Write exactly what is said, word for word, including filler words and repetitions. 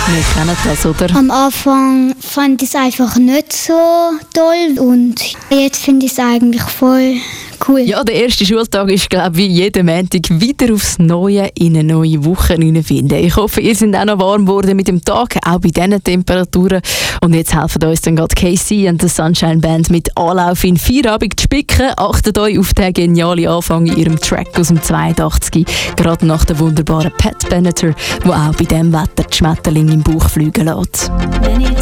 Wir kennen das, oder? Am Anfang fand ich es einfach nicht so toll und jetzt finde ich es eigentlich voll cool. Ja, der erste Schultag ist, glaube ich, wie jeden Montag wieder aufs Neue in eine neue Woche hineinfinden. Ich hoffe, ihr seid auch noch warm geworden mit dem Tag, auch bei diesen Temperaturen. Und jetzt helfen uns dann gerade K C und die Sunshine Band mit Anlauf in Feierabend zu spicken. Achtet euch auf den genialen Anfang in ihrem Track aus dem zweiundachtzig, gerade nach der wunderbaren Pat Benatar, der auch bei diesem Wetter die Schmetterlinge im Bauch fliegen lässt.